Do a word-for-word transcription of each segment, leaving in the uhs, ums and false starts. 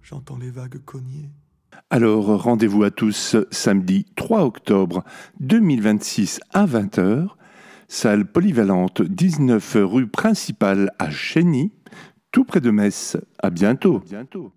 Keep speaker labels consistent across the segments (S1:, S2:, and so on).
S1: j'entends les vagues cogner.
S2: Alors, rendez-vous à tous samedi trois octobre deux mille vingt-six à vingt heures, salle polyvalente dix-neuf rue principale à Chény, tout près de Metz. À bientôt. À bientôt.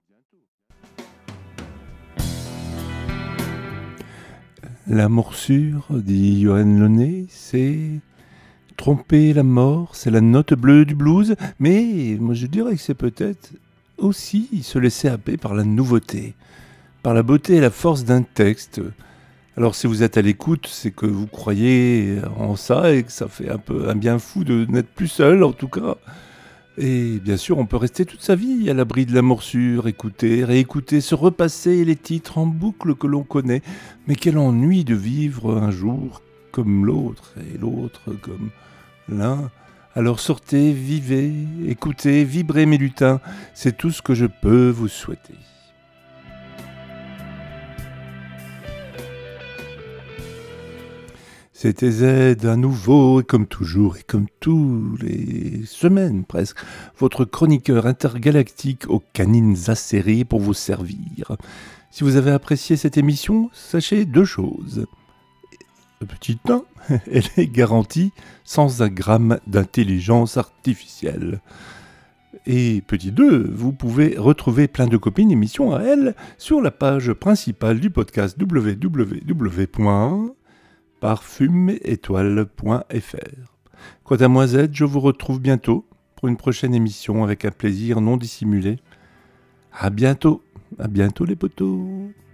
S2: La morsure, dit Johan Launay, c'est tromper la mort, c'est la note bleue du blues, mais moi je dirais que c'est peut-être aussi se laisser happer par la nouveauté, par la beauté et la force d'un texte. Alors si vous êtes à l'écoute, c'est que vous croyez en ça et que ça fait un peu un bien fou de n'être plus seul en tout cas. Et bien sûr, on peut rester toute sa vie à l'abri de la morsure, écouter, réécouter, se repasser les titres en boucle que l'on connaît. Mais quel ennui de vivre un jour comme l'autre et l'autre comme l'un. Alors sortez, vivez, écoutez, vibrez mes lutins, c'est tout ce que je peux vous souhaiter. C'était Z à nouveau, et comme toujours, et comme tous les semaines presque, votre chroniqueur intergalactique aux canines acérées pour vous servir. Si vous avez apprécié cette émission, sachez deux choses. Petit un, elle est garantie sans un gramme d'intelligence artificielle. Et petit deux, vous pouvez retrouver plein de copines émissions à elle sur la page principale du podcast w w w point parfumeétoile point f r. Quant à moi Z, je vous retrouve bientôt pour une prochaine émission avec un plaisir non dissimulé. À bientôt, à bientôt les potos.